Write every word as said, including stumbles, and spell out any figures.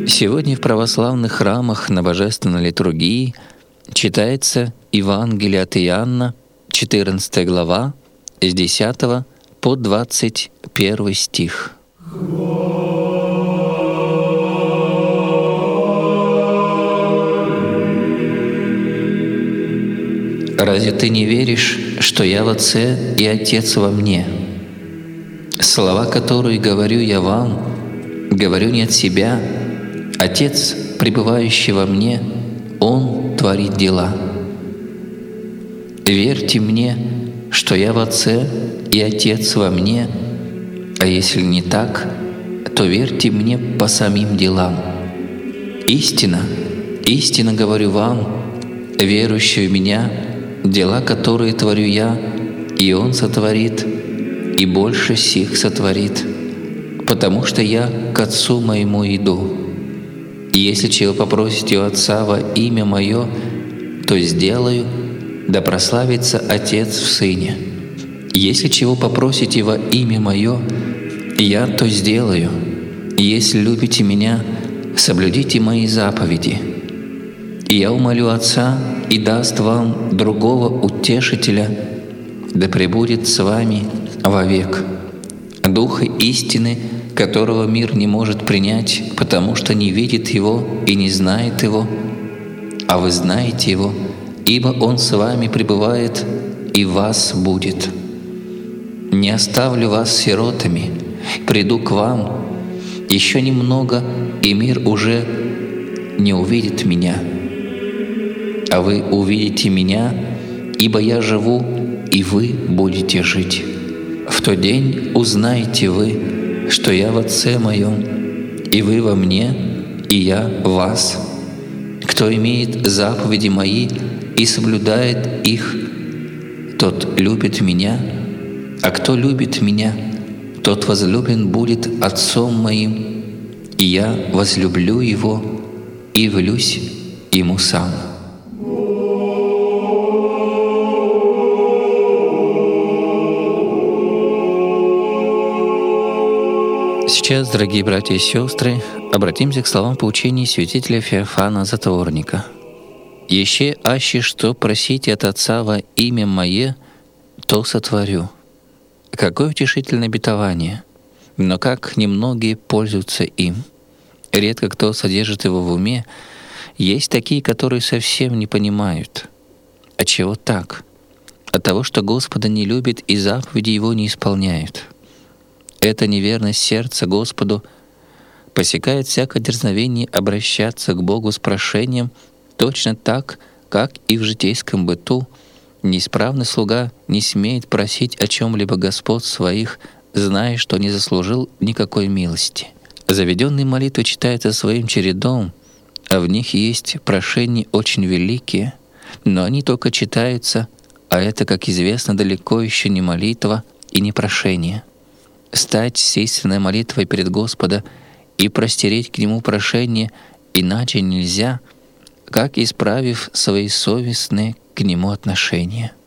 Сегодня в православных храмах на Божественной литургии читается Евангелие от Иоанна, четырнадцатая глава, с десятого по двадцать первый стих. «Разве ты не веришь, что я в Отце и Отец во мне? Слова, которые говорю я вам, говорю не от себя. Отец, пребывающий во мне, Он творит дела. Верьте мне, что я в Отце и Отец во мне, а если не так, то верьте мне по самим делам. Истина, истинно говорю вам, верующий в Меня, дела, которые творю я, и Он сотворит, и больше сих сотворит, потому что я к Отцу моему иду. И если чего попросите у Отца во имя Мое, то сделаю, да прославится Отец в Сыне. Если чего попросите во имя Мое, я то сделаю. Если любите Меня, соблюдите Мои заповеди. И я умолю Отца, и даст вам другого утешителя, да пребудет с вами вовек, Духа истины, которого мир не может принять, потому что не видит Его и не знает Его, а вы знаете Его, ибо Он с вами пребывает и в вас будет. Не оставлю вас сиротами, приду к вам. Еще немного, и мир уже не увидит Меня, а вы увидите Меня, ибо я живу, и вы будете жить. В тот день узнаете вы, что я в Отце Моем, и вы во мне, и я в вас. Кто имеет заповеди Мои и соблюдает их, тот любит Меня, а кто любит Меня, тот возлюблен будет Отцом Моим, и я возлюблю Его и явлюсь Ему сам». Сейчас, дорогие братья и сестры, обратимся к словам поучений святителя Феофана Затворника. «Еще аще что просите от Отца во имя Мое, то сотворю». Какое утешительное обетование! Но как немногие пользуются им. Редко кто содержит его в уме. Есть такие, которые совсем не понимают. А чего так? От того, что Господа не любит и заповеди Его не исполняют. Эта неверность сердца Господу посекает всякое дерзновение обращаться к Богу с прошением точно так, как и в житейском быту неисправный слуга не смеет просить о чем-либо господ своих, зная, что не заслужил никакой милости. Заведенные молитвы читаются своим чередом, а в них есть прошения очень великие, но они только читаются, а это, как известно, далеко еще не молитва и не прошение. Стать с истинной молитвой перед Господа и простереть к Нему прошение иначе нельзя, как исправив свои совестные к Нему отношения.